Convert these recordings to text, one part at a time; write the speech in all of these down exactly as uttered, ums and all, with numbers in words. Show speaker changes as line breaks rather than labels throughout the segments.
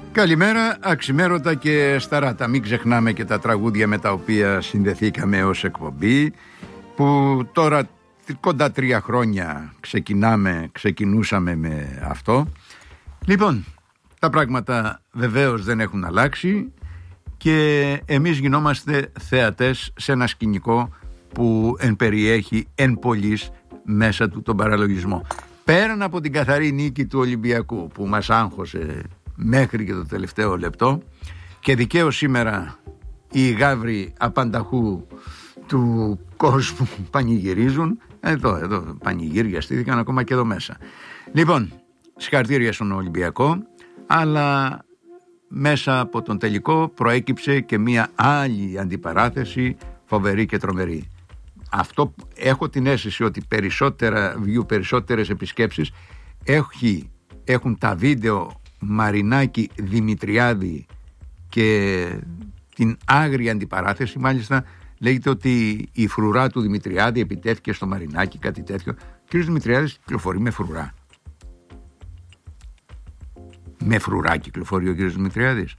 Καλημέρα, αξιμέρωτα και σταράτα. Μην ξεχνάμε και τα τραγούδια με τα οποία συνδεθήκαμε ως εκπομπή, που τώρα κοντά τρία χρόνια ξεκινάμε, ξεκινούσαμε με αυτό. Λοιπόν, τα πράγματα βεβαίως δεν έχουν αλλάξει και εμείς γινόμαστε θεατές σε ένα σκηνικό που εν περιέχει εν πολλής μέσα του τον παραλογισμό. Πέραν από την καθαρή νίκη του Ολυμπιακού που μας άγχωσε μέχρι και το τελευταίο λεπτό, και δικαίως σήμερα οι γάβροι απανταχού του κόσμου πανηγυρίζουν. Εδώ, εδώ πανηγύρια στήθηκαν ακόμα και εδώ μέσα. Λοιπόν, συγχαρητήρια στον Ολυμπιακό, αλλά μέσα από τον τελικό προέκυψε και μια άλλη αντιπαράθεση φοβερή και τρομερή. Αυτό έχω την αίσθηση ότι περισσότερα view, περισσότερες επισκέψεις έχει, έχουν τα βίντεο Μαρινάκη Δημητριάδη και την άγρια αντιπαράθεση. Μάλιστα λέγεται ότι η φρουρά του Δημητριάδη επιτέθηκε στο Μαρινάκη, κάτι τέτοιο. Ο κ. Δημητριάδης κυκλοφορεί με φρουρά. Με φρουρά κυκλοφορεί ο κ. Δημητριάδης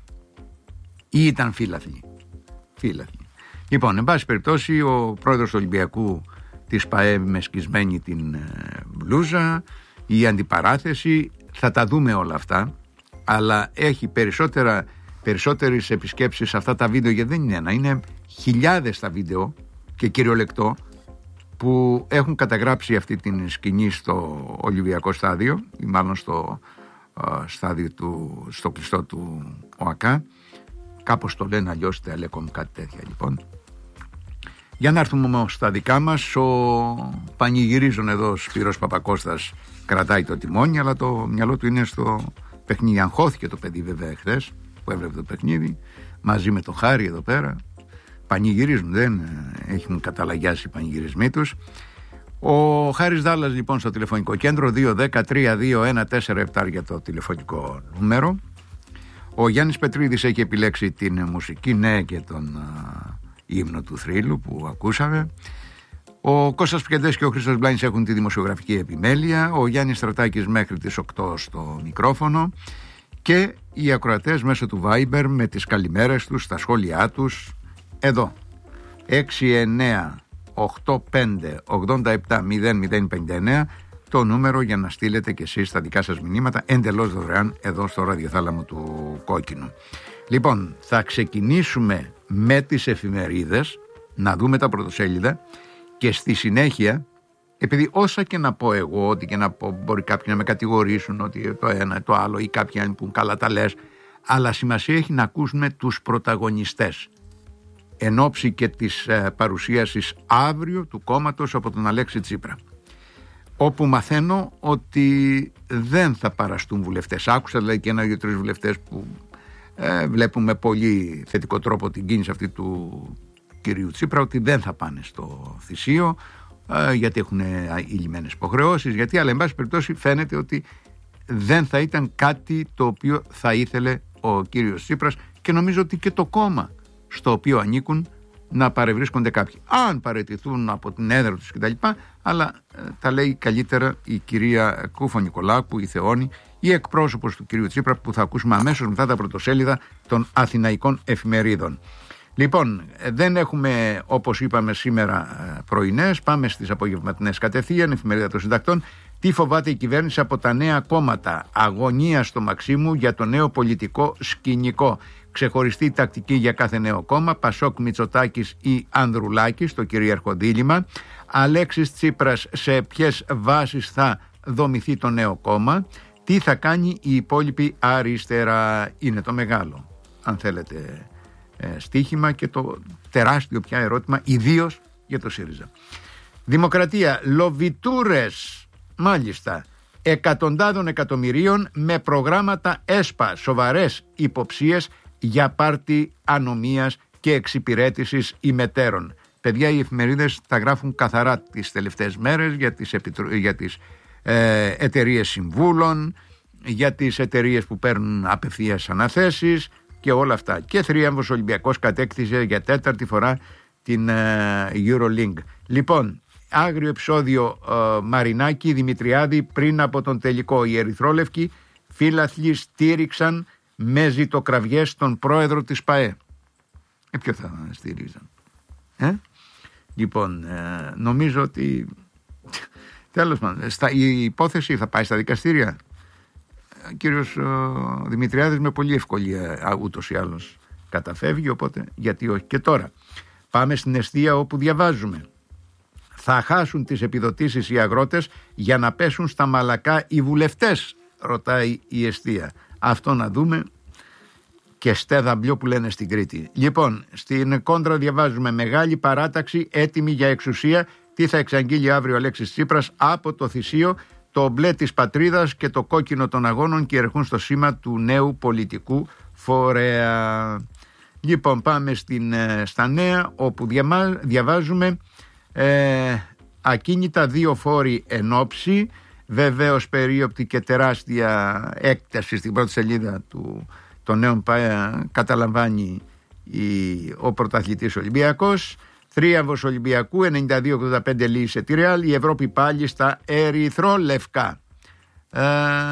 ή ήταν φύλαθλοι? Φύλαθλοι. Λοιπόν, εν πάση περιπτώσει, ο πρόεδρος του Ολυμπιακού της ΠΑΕ με σκισμένη την μπλούζα, η αντιπαράθεση, θα τα δούμε όλα αυτά, αλλά έχει περισσότερα, περισσότερες επισκέψεις αυτά τα βίντεο, γιατί δεν είναι ένα, είναι χιλιάδες τα βίντεο και κυριολεκτό που έχουν καταγράψει αυτή την σκηνή στο Ολυμπιακό στάδιο ή μάλλον στο uh, στάδιο του, στο κλειστό του ΟΑΚΑ, κάπως το λένε αλλιώς Telecom, κάτι τέτοια. Λοιπόν, για να έρθουμε όμως στα δικά μας, ο πανηγυρίζων εδώ ο Σπύρος Παπακώστας κρατάει το τιμόνι, αλλά το μυαλό του είναι στο παιχνίδι. Αγχώθηκε το παιδί βέβαια εχθές που έβλεπε το παιχνίδι μαζί με τον Χάρη εδώ πέρα. Πανηγυρίζουν, δεν έχουν καταλαγιάσει οι πανηγυρισμοί τους. Ο Χάρης Δάλλας λοιπόν στο τηλεφωνικό κέντρο δύο ένα μηδέν τρία δύο ένα τέσσερα επτά για το τηλεφωνικό νούμερο. Ο Γιάννης Πετρίδης έχει επιλέξει την μουσική, ναι, και τον α, ύμνο του θρύλου που ακούσαμε. Ο Κώστας Πικεντές και ο Χρήστος Μπλάνης έχουν τη δημοσιογραφική επιμέλεια. Ο Γιάννης Στρατάκης μέχρι τις οκτώ στο μικρόφωνο. Και οι ακροατές μέσω του Viber με τις καλημέρες τους, τα σχόλιά τους εδώ. έξι εννέα οκτώ πέντε ογδόντα επτά μηδέν μηδέν πενήντα εννέα το νούμερο για να στείλετε και εσείς τα δικά σας μηνύματα εντελώς δωρεάν εδώ στο ραδιοθάλαμο του Κόκκινου. Λοιπόν, θα ξεκινήσουμε με τις εφημερίδες, να δούμε τα πρωτοσέλιδα και στη συνέχεια, επειδή όσα και να πω εγώ, ό,τι και να πω, μπορεί κάποιοι να με κατηγορήσουν ότι το ένα το άλλο ή κάποιοι να πούν καλά τα λες, αλλά σημασία έχει να ακούσουμε τους πρωταγωνιστές εν ώψη και της ε, παρουσίασης αύριο του κόμματος από τον Αλέξη Τσίπρα, όπου μαθαίνω ότι δεν θα παραστούν βουλευτές. Άκουσα δηλαδή και ένα ή τρεις βουλευτές που ε, βλέπουν με πολύ θετικό τρόπο την κίνηση αυτή του κυρίου Τσίπρα, ότι δεν θα πάνε στο θυσίο ε, γιατί έχουν ηλυμένες υποχρεώσεις, γιατί, αλλά εν πάση περιπτώσει φαίνεται ότι δεν θα ήταν κάτι το οποίο θα ήθελε ο κύριος Τσίπρας, και νομίζω ότι και το κόμμα στο οποίο ανήκουν να παρευρίσκονται κάποιοι, αν παραιτηθούν από την έδρα τους κτλ. Αλλά ε, τα λέει καλύτερα η κυρία Κούφο Νικολάκου, η Θεόνη, η εκπρόσωπος του κυρίου Τσίπρα, που θα ακούσουμε αμέσως μετά τα πρωτοσέλιδα των αθηναϊκών εφημερίδων. Λοιπόν, δεν έχουμε, όπως είπαμε σήμερα, πρωινές. Πάμε στις απογευματινές κατευθείαν. Εφημερίδα των Συντακτών. Τι φοβάται η κυβέρνηση από τα νέα κόμματα? Αγωνία στο Μαξίμου για το νέο πολιτικό σκηνικό. Ξεχωριστή τακτική για κάθε νέο κόμμα. Πασόκ, Μητσοτάκης ή Ανδρουλάκης, το κυρίαρχο δίλημμα. Αλέξης Τσίπρας, σε ποιες βάσεις θα δομηθεί το νέο κόμμα? Τι θα κάνει η υπόλοιπη αριστερά? Είναι το μεγάλο, αν θέλετε, στοίχημα και το τεράστιο πια ερώτημα, ιδίως για το ΣΥΡΙΖΑ. Δημοκρατία, λοβιτούρες, μάλιστα, εκατοντάδων εκατομμυρίων με προγράμματα ΕΣΠΑ, σοβαρές υποψίες για πάρτι ανομίας και εξυπηρέτησης ημετέρων. Παιδιά, οι εφημερίδες τα γράφουν καθαρά τις τελευταίες μέρες για τις, επιτρο... για τις ε, εταιρείες συμβούλων, για τις εταιρείες που παίρνουν απευθείας αναθέσεις και όλα αυτά. Και θρίαμβος Ολυμπιακός κατέκτησε για τέταρτη φορά την ε, EuroLink. Λοιπόν, άγριο επεισόδιο ε, Μαρινάκη Δημητριάδη πριν από τον τελικό. Οι ερυθρόλευκοι φύλαθλοι στήριξαν με ζητοκραυγές στον πρόεδρο της ΠΑΕ. Ε, ποιο θα στηρίζαν? Ε? Λοιπόν, ε, νομίζω ότι τέλος πάντων, η υπόθεση θα πάει στα δικαστήρια. Ο κύριος ο Δημητριάδης με πολύ ευκολία ούτως ή άλλως καταφεύγει, οπότε γιατί όχι. Και τώρα πάμε στην εστία, όπου διαβάζουμε: θα χάσουν τις επιδοτήσεις οι αγρότες για να πέσουν στα μαλακά οι βουλευτές, ρωτάει η εστία. Αυτό να δούμε. Και στέδαμπλιο που λένε στην Κρήτη. Λοιπόν, στην Κόντρα διαβάζουμε: μεγάλη παράταξη έτοιμη για εξουσία. Τι θα εξαγγείλει αύριο ο Αλέξης Τσίπρας από το θυσίο, το μπλε της πατρίδας και το κόκκινο των αγώνων κυριαρχούν στο σήμα του νέου πολιτικού φορέα. Λοιπόν, πάμε στην, στα νέα, όπου διαβάζουμε ε, ακίνητα δύο φόροι εν όψη. Βεβαίως περίοπτη και τεράστια έκταση στην πρώτη σελίδα του των νέων καταλαμβάνει η, ο πρωταθλητής Ολυμπιακός. Τρίαμβος Ολυμπιακού ενενήντα δύο ογδόντα πέντε λύησε τη Ρεάλ. Η Ευρώπη πάλι στα ερυθρόλευκα. Ε,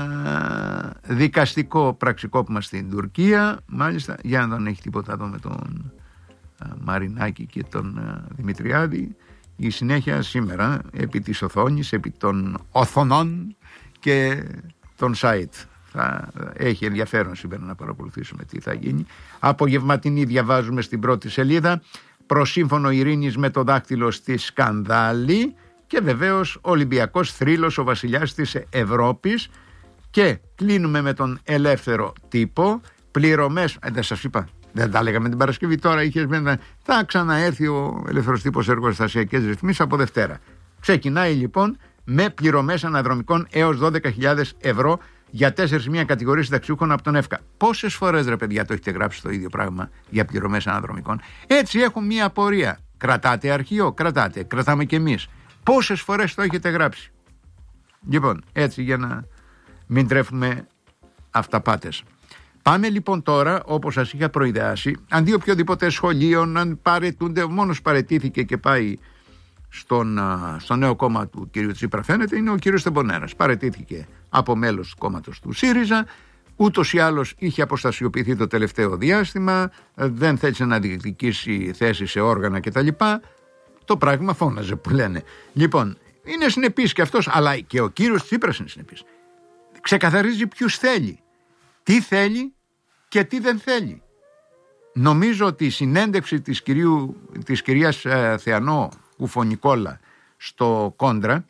δικαστικό πραξικόπημα στην Τουρκία. Μάλιστα, για να δεν έχει τίποτα εδώ με τον ε, Μαρινάκη και τον ε, Δημητριάδη. Η συνέχεια σήμερα επί της οθόνης, επί των οθονών και των site. Θα έχει ενδιαφέρον σήμερα να παρακολουθήσουμε τι θα γίνει. Απογευματινή διαβάζουμε στην πρώτη σελίδα: προσύμφωνο ειρήνης με το δάκτυλο στη σκανδάλη. Και βεβαίως Ολυμπιακός θρύλος, ο βασιλιάς της Ευρώπης. Και κλείνουμε με τον ελεύθερο τύπο. Πληρωμές, ε, δεν σας είπα, δεν τα λέγαμε την Παρασκευή, τώρα είχες μέσα. Θα ξαναέρθει ο ελεύθερος τύπος εργοστασιακές ρυθμίσεις από Δευτέρα. Ξεκινάει λοιπόν με πληρωμές αναδρομικών έως δώδεκα χιλιάδες ευρώ για τέσσερις μία κατηγορίες συνταξιούχων από τον ΕΦΚΑ. Πόσες φορές, ρε παιδιά, το έχετε γράψει το ίδιο πράγμα για πληρωμές αναδρομικών? Έτσι έχω μία απορία. Κρατάτε αρχείο? Κρατάτε. Κρατάμε κι εμείς. Πόσες φορές το έχετε γράψει? Λοιπόν, έτσι για να μην τρέφουμε αυταπάτες. Πάμε λοιπόν τώρα, όπως σας είχα προειδεάσει, αντί οποιοδήποτε σχολείο, αν παρετούνται, μόνος παρετήθηκε και πάει στον, στο νέο κόμμα του κ. Τσίπρα, φαίνεται, είναι ο κ. Στεμπονέρας. Παρετήθηκε από μέλος του κόμματος του ΣΥΡΙΖΑ. Ούτως ή άλλως είχε αποστασιοποιηθεί το τελευταίο διάστημα, δεν θέλησε να διεκδικήσει θέση σε όργανα κτλ. Το πράγμα φώναζε, που λένε. Λοιπόν, είναι συνεπής και αυτός, αλλά και ο κύριος Τσίπρας είναι συνεπής. Ξεκαθαρίζει ποιους θέλει, τι θέλει και τι δεν θέλει. Νομίζω ότι η συνέντευξη της, κυρίου, της κυρίας ε, Θεανό Κουφονικόλα στο Κόντρα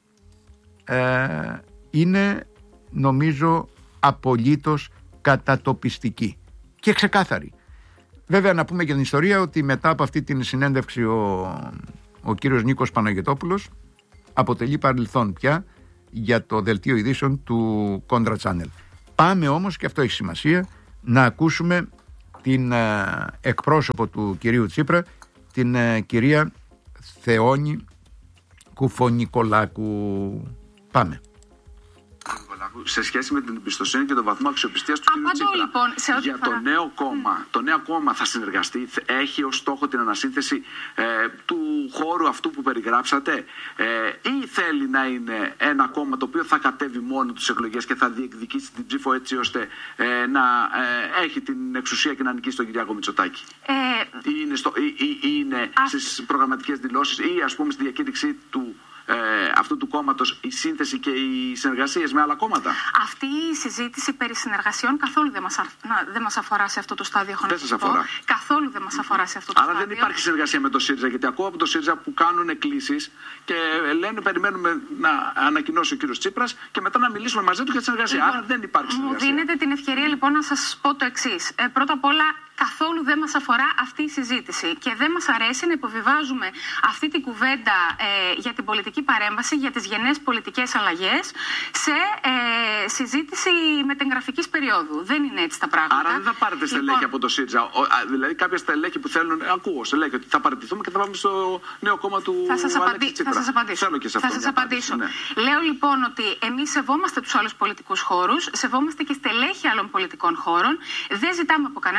ε, είναι, νομίζω, απολύτως κατατοπιστική και ξεκάθαρη. Βέβαια, να πούμε και την ιστορία ότι μετά από αυτή την συνέντευξη ο, ο κύριος Νίκος Παναγιωτόπουλος αποτελεί παρελθόν πια για το δελτίο ειδήσεων του Κόντρα Channel. Πάμε όμως, και αυτό έχει σημασία, να ακούσουμε την ε, εκπρόσωπο του κυρίου Τσίπρα, την ε, κυρία Θεόνη Κουφονικολάκου. Πάμε.
Σε σχέση με την εμπιστοσύνη και τον βαθμό αξιοπιστίας του κ. Τσίπρα.
Λοιπόν, σε ό,τι
για
φορά...
το νέο κόμμα. Mm. Το νέο κόμμα θα συνεργαστεί, έχει ως στόχο την ανασύνθεση ε, του χώρου αυτού που περιγράψατε, ε, ή θέλει να είναι ένα κόμμα το οποίο θα κατέβει μόνο τις εκλογές και θα διεκδικήσει την ψήφο έτσι ώστε ε, να ε, έχει την εξουσία και να νικήσει τον Κυριάκο Μητσοτάκη?
Ε...
Ή είναι, στο, ή, ή, ή είναι Α... στις προγραμματικές δηλώσεις, ή ας πούμε στη διακήρυξη του Ε, αυτού του κόμματος η σύνθεση και οι συνεργασίες με άλλα κόμματα?
Αυτή η συζήτηση περί συνεργασιών καθόλου δεν μας, δεν μας αφορά σε αυτό το στάδιο.
Δεν σας αφορά.
Καθόλου δεν μας αφορά σε αυτό το
Άρα
στάδιο.
δεν υπάρχει συνεργασία με το ΣΥΡΙΖΑ, γιατί ακούω από το ΣΥΡΙΖΑ που κάνουν εκκλήσεις και λένε περιμένουμε να ανακοινώσει ο κύριος Τσίπρας και μετά να μιλήσουμε μαζί του για τη συνεργασία.
Λοιπόν,
άρα δεν υπάρχει συνεργασία.
Μου δίνετε την ευκαιρία λοιπόν να σας πω το εξής. Ε, πρώτα απ' όλα, καθόλου δεν μας αφορά αυτή η συζήτηση και δεν μας αρέσει να υποβιβάζουμε αυτή την κουβέντα ε, για την πολιτική παρέμβαση, για τις γενναίες πολιτικές αλλαγές σε ε, συζήτηση μετεγγραφικής περίοδου. Δεν είναι έτσι τα πράγματα.
Άρα δεν θα πάρετε στελέχη λοιπόν από το ΣΥΡΙΖΑ. Ο, α, δηλαδή κάποια στελέχη που θέλουν, ακούω στελέχη ότι θα παραιτηθούμε και θα πάμε στο νέο κόμμα του Αλέξη Τσίπρα.
Θα σας απαντήσω.
Θέλω και σε αυτό
θα σας απαντήσω. Ναι. Λέω λοιπόν ότι εμείς σεβόμαστε τους άλλους πολιτικούς χώρους, σεβόμαστε και στελέχη άλλων πολιτικών χώρων. Δεν ζητάμε από κανένα χώρο να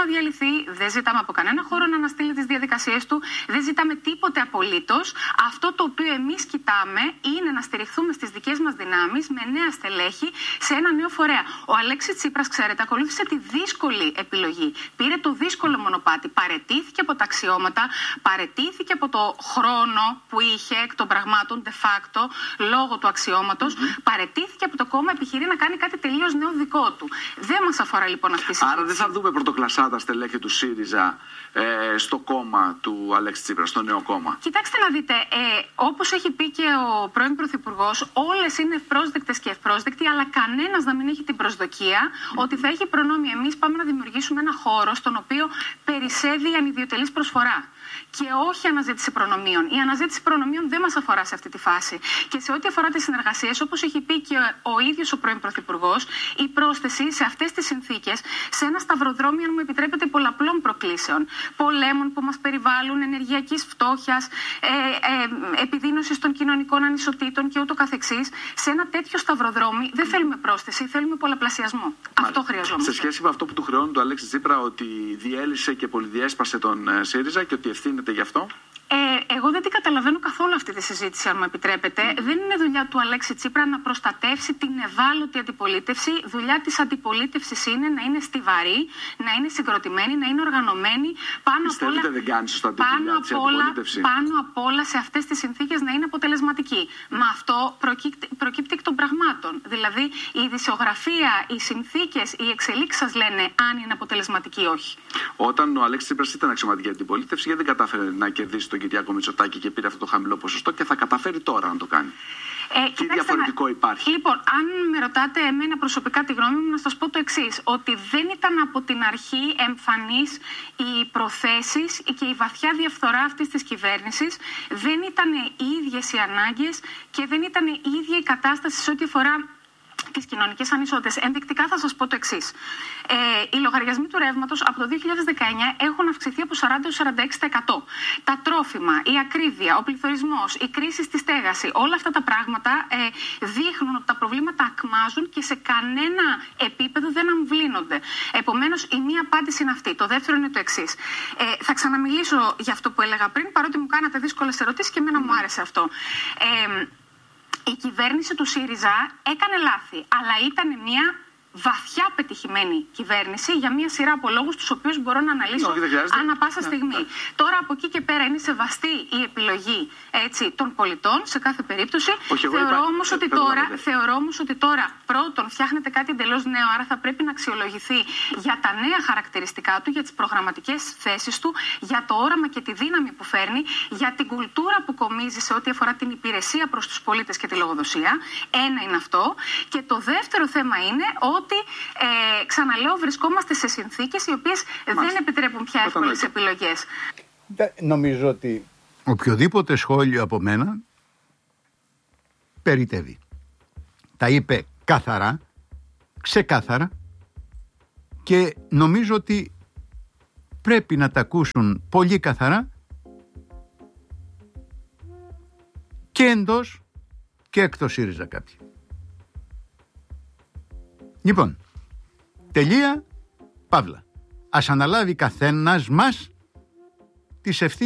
να διαλυθεί, δεν ζητάμε από κανένα χώρο να αναστείλει τις διαδικασίες του, δεν ζητάμε τίποτε απολύτως. Αυτό το οποίο εμείς κοιτάμε είναι να στηριχθούμε στις δικές μας δυνάμεις με νέα στελέχη σε ένα νέο φορέα. Ο Αλέξης Τσίπρας, ξέρετε, ακολούθησε τη δύσκολη επιλογή. Πήρε το δύσκολο μονοπάτι, παρετήθηκε από τα αξιώματα, παρετήθηκε από το χρόνο που είχε εκ των πραγμάτων de facto λόγω του αξιώματος, mm-hmm. παρετήθηκε από το κόμμα, επιχειρεί να κάνει κάτι τελείως νέο δικό του. Δεν μας αφορά λοιπόν αυτή η συζήτηση.
Άρα δεν θα δούμε πρωτοκλασσάτα στελέχη του ΣΥΡΙΖΑ ε, στο κόμμα του Αλέξη Τσίπρα, στο νέο κόμμα.
Κοιτάξτε να δείτε, ε, όπως έχει πει και ο πρώην Πρωθυπουργός, όλες είναι ευπρόσδεκτες και ευπρόσδεκτοι, αλλά κανένας να μην έχει την προσδοκία mm. ότι θα έχει προνόμιο. Εμείς πάμε να δημιουργήσουμε ένα χώρο στον οποίο περισσεύει η ανιδιοτελής προσφορά. Και όχι αναζήτηση προνομίων. Η αναζήτηση προνομίων δεν μας αφορά σε αυτή τη φάση. Και σε ό,τι αφορά τις συνεργασίες, όπως έχει πει και ο ίδιος ο πρώην Πρωθυπουργός, η πρόσθεση σε αυτές τις συνθήκες, σε ένα σταυροδρόμι, αν μου επιτρέπετε, πολλαπλών προκλήσεων, πολέμων που μας περιβάλλουν, ενεργειακής φτώχειας, ε, ε, επιδείνωσης των κοινωνικών ανισοτήτων και ούτω καθεξής, σε ένα τέτοιο σταυροδρόμι δεν θέλουμε πρόσθεση, θέλουμε πολλαπλασιασμό. Μάλιστα. Αυτό χρειαζόμαστε. Σε
σχέση με αυτό που του χρεώνουν του Αλέξη Τσίπρα, ότι διέλυσε και πολυδιέσπασε τον ΣΥΡΙΖΑ και ότι ευθύνεται γι' αυτό.
Ε, εγώ δεν την καταλαβαίνω καθόλου αυτή τη συζήτηση, αν μου επιτρέπετε. Mm. Δεν είναι δουλειά του Αλέξη Τσίπρα να προστατεύσει την ευάλωτη αντιπολίτευση. Δουλειά της αντιπολίτευσης είναι να είναι στιβαρή, να είναι συγκροτημένη, να είναι οργανωμένη. Πάνω
Πιστεύετε
απ' όλα,
δεν κάνει σωστά την
πάνω
δουλειά της αντιπολίτευση.
Πάνω απ' όλα σε αυτές τις συνθήκες να είναι αποτελεσματική. Μα αυτό προκύπτει, προκύπτει εκ των πραγμάτων. Δηλαδή η ειδησιογραφία, οι συνθήκες, οι εξελίξεις σας λένε αν είναι αποτελεσματική ή όχι.
Όταν ο Αλέξης Τσίπρας ήταν αξιωματική αντιπολίτευση, γιατί δεν κατάφερε να κερδίσει τον Κυριάκο Μητσοτάκη και πήρε αυτό το χαμηλό ποσοστό και θα καταφέρει τώρα να το κάνει. Ε, Τι διαφορετικό να... υπάρχει.
Λοιπόν, αν με ρωτάτε εμένα προσωπικά τη γνώμη μου, να σας πω το εξής. Ότι δεν ήταν από την αρχή εμφανείς οι προθέσεις και η βαθιά διαφθορά αυτής της κυβέρνησης. Δεν ήταν οι ίδιες οι ανάγκες και δεν ήταν η ίδια η κατάσταση σε ό,τι αφορά τις κοινωνικές ανισότητες. Ενδεικτικά θα σας πω το εξής. Ε, οι λογαριασμοί του ρεύματος από το δύο χιλιάδες δεκαεννιά έχουν αυξηθεί από σαράντα έως σαράντα έξι τοις εκατό. Τα τρόφιμα, η ακρίβεια, ο πληθωρισμός, η κρίση στη στέγαση, όλα αυτά τα πράγματα ε, δείχνουν ότι τα προβλήματα ακμάζουν και σε κανένα επίπεδο δεν αμβλύνονται. Επομένως, η μία απάντηση είναι αυτή. Το δεύτερο είναι το εξής. Ε, θα ξαναμιλήσω για αυτό που έλεγα πριν, παρότι μου κάνατε δύσκολες ερωτήσεις και εμένα μου άρεσε αυτό. Ε, Η κυβέρνηση του ΣΥΡΙΖΑ έκανε λάθη, αλλά ήταν μια βαθιά πετυχημένη κυβέρνηση για μια σειρά από λόγους τους οποίους μπορώ να αναλύσω ανά πάσα στιγμή. Ναι, ναι. Τώρα από εκεί και πέρα είναι σεβαστή η επιλογή έτσι, των πολιτών σε κάθε περίπτωση.
Όχι,
θεωρώ, όμως ότι τώρα, θεωρώ όμως ότι τώρα πρώτον φτιάχνεται κάτι εντελώς νέο, άρα θα πρέπει να αξιολογηθεί για τα νέα χαρακτηριστικά του, για τις προγραμματικές θέσεις του, για το όραμα και τη δύναμη που φέρνει, για την κουλτούρα που κομίζει σε ό,τι αφορά την υπηρεσία προς τους πολίτες και τη λογοδοσία. Ένα είναι αυτό. Και το δεύτερο θέμα είναι ότι ότι, ε, ξαναλέω, βρισκόμαστε σε συνθήκες οι οποίες Μάλιστα. δεν επιτρέπουν πια εύκολες επιλογές.
Νομίζω ότι οποιοδήποτε σχόλιο από μένα περιτεύει. Τα είπε καθαρά, ξεκάθαρα και νομίζω ότι πρέπει να τα ακούσουν πολύ καθαρά και εντός και εκτός ΣΥΡΙΖΑ κάποιοι. Λοιπόν, τελεία, παύλα. Ας αναλάβει καθένας μας τις ευθύνες